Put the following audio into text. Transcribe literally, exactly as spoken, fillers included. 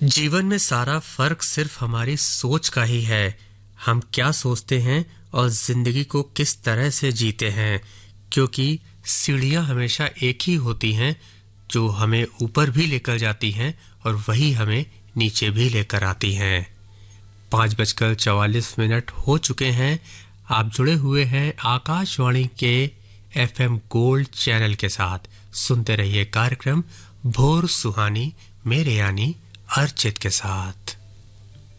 जीवन में सारा फर्क सिर्फ हमारी सोच का ही है। हम क्या सोचते हैं और जिंदगी को किस तरह से जीते हैं, क्योंकि सीढ़ियां हमेशा एक ही होती हैं जो हमें ऊपर भी लेकर जाती हैं और वही हमें नीचे भी लेकर आती हैं। पाँच बजकर चवालीस मिनट हो चुके हैं। आप जुड़े हुए हैं आकाशवाणी के एफएम गोल्ड चैनल के साथ। सुनते रहिए कार्यक्रम भोर सुहानी मेरे यानी अर्चित के साथ।